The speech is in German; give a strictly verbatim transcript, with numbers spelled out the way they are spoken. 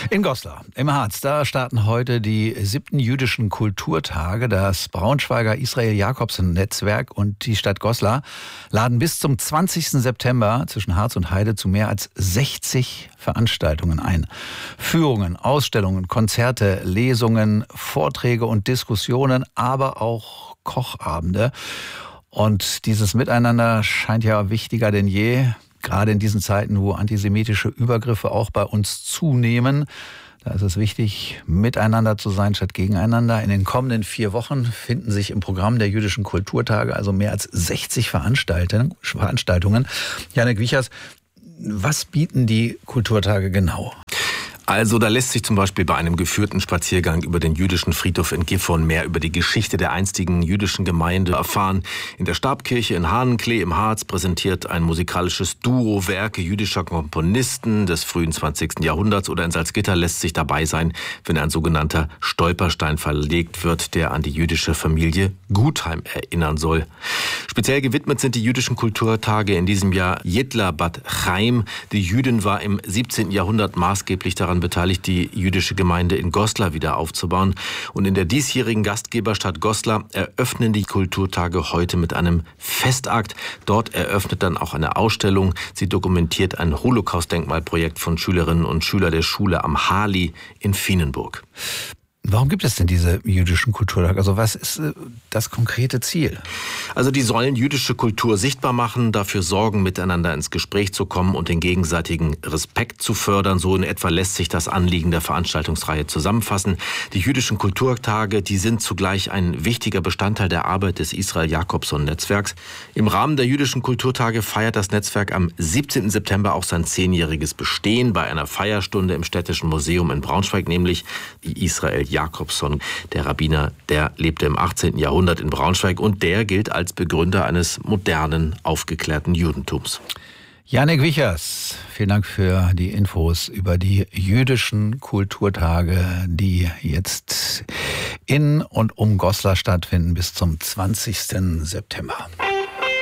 In Goslar, im Harz, da starten heute die siebten jüdischen Kulturtage. Das Braunschweiger Israel-Jakobsen-Netzwerk und die Stadt Goslar laden bis zum zwanzigsten September zwischen Harz und Heide zu mehr als sechzig Veranstaltungen ein. Führungen, Ausstellungen, Konzerte, Lesungen, Vorträge und Diskussionen, aber auch Kochabende. Und dieses Miteinander scheint ja wichtiger denn je. Gerade in diesen Zeiten, wo antisemitische Übergriffe auch bei uns zunehmen, da ist es wichtig, miteinander zu sein statt gegeneinander. In den kommenden vier Wochen finden sich im Programm der jüdischen Kulturtage also mehr als sechzig Veranstaltungen. Janek Wichers, was bieten die Kulturtage genau? Also da lässt sich zum Beispiel bei einem geführten Spaziergang über den jüdischen Friedhof in Gifhorn mehr über die Geschichte der einstigen jüdischen Gemeinde erfahren. In der Stabkirche in Hahnenklee im Harz präsentiert ein musikalisches Duo Werke jüdischer Komponisten des frühen zwanzigsten Jahrhunderts, oder in Salzgitter lässt sich dabei sein, wenn ein sogenannter Stolperstein verlegt wird, der an die jüdische Familie Gutheim erinnern soll. Speziell gewidmet sind die jüdischen Kulturtage in diesem Jahr Jitla Bat Chaim. Die Jüdin war im siebzehnten Jahrhundert maßgeblich daran beteiligt, die jüdische Gemeinde in Goslar wieder aufzubauen. Und in der diesjährigen Gastgeberstadt Goslar eröffnen die Kulturtage heute mit einem Festakt. Dort eröffnet dann auch eine Ausstellung. Sie dokumentiert ein Holocaust-Denkmalprojekt von Schülerinnen und Schülern der Schule am Harli in Vienenburg. Warum gibt es denn diese jüdischen Kulturtage? Also was ist das konkrete Ziel? Also die sollen jüdische Kultur sichtbar machen, dafür sorgen, miteinander ins Gespräch zu kommen und den gegenseitigen Respekt zu fördern. So in etwa lässt sich das Anliegen der Veranstaltungsreihe zusammenfassen. Die jüdischen Kulturtage, die sind zugleich ein wichtiger Bestandteil der Arbeit des Israel-Jakobsen-Netzwerks. Im Rahmen der jüdischen Kulturtage feiert das Netzwerk am siebzehnten September auch sein zehnjähriges Bestehen bei einer Feierstunde im Städtischen Museum in Braunschweig, nämlich die Israel Jakobson, der Rabbiner, der lebte im achtzehnten Jahrhundert in Braunschweig und der gilt als Begründer eines modernen, aufgeklärten Judentums. Janek Wichers, vielen Dank für die Infos über die jüdischen Kulturtage, die jetzt in und um Goslar stattfinden bis zum zwanzigsten September.